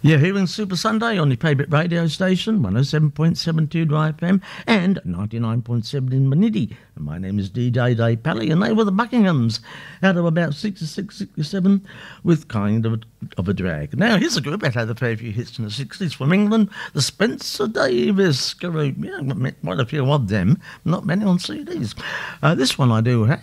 You're hearing Super Sunday on your favourite radio station, 107.72 Dry FM and 99.7 in Manidi. And my name is DJ Dave Pally, and they were the Buckinghams out of about 66, 67 with Kind of a Drag. Now, here's a group that had a fair few hits in the 60s from England, the Spencer Davis group. Yeah, I've met quite a few of them, not many on CDs. This one I do